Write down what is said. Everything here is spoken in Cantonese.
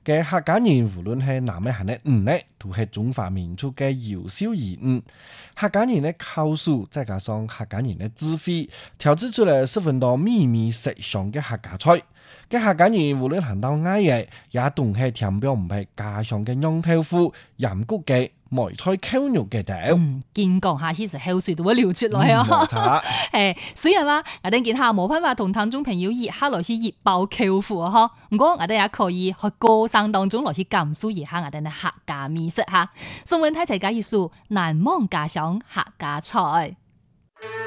嘅客家人無論係男嘅還係女嘅，都係中華民族嘅優秀兒女。客家人嘅口述，再加上客家人嘅智慧，調製出嚟十分多美味食香嘅客家菜。嘅客家人無論行到嗌嘅，也懂係填表唔係家鄉嘅釀豆腐、鹽焗雞、梅菜扣肉嘅豆。 見講下其實口水都會流出來啊！ 冇錯。 雖然話我哋見下冇辦法同聽眾朋友熱下來去熱爆豆腐啊！嗬，不過我哋也可以喺歌聲當中來去感受一下我哋嘅客家美食哈。宋文太齊介紹難忘家鄉客家菜。